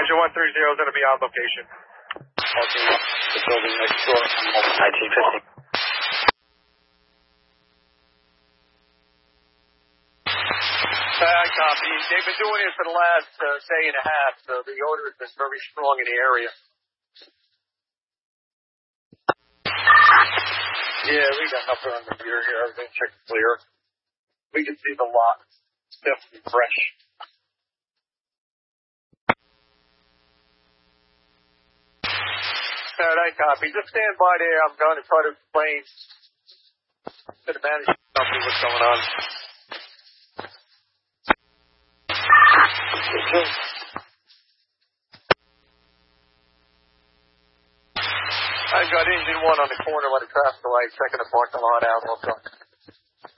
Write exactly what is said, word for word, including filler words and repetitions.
Exposure one three zero is going to be on location. Okay, the building next door. nineteen fifty. Uh, copy. They've been doing it for the last uh, day and a half, so the odor has been very strong in the area. Yeah, we got nothing on the meter here. Everything checked clear. We can see the lot. It's definitely fresh. All right, copy. Just stand by there. I'm going to try to explain to the management company what's going on. I got engine one on the corner by the traffic light, checking the parking lot out also.